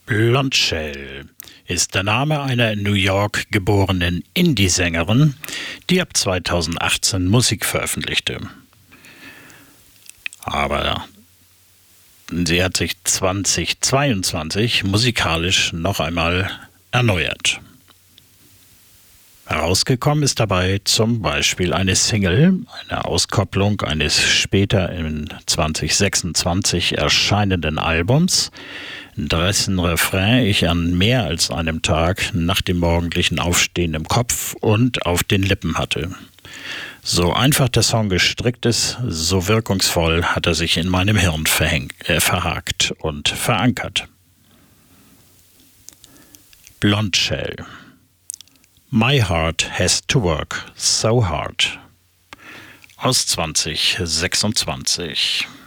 Blondshell ist der Name einer in New York geborenen Indie-Sängerin, die ab 2018 Musik veröffentlichte. Aber sie hat sich 2022 musikalisch noch einmal erneuert. Herausgekommen ist dabei zum Beispiel eine Single, eine Auskopplung eines später in 2026 erscheinenden Albums, dessen Refrain ich an mehr als einem Tag nach dem morgendlichen Aufstehen im Kopf und auf den Lippen hatte. So einfach der Song gestrickt ist, so wirkungsvoll hat er sich in meinem Hirn verhakt und verankert. Blondshell. My Heart Has to Work So Hard aus 2026.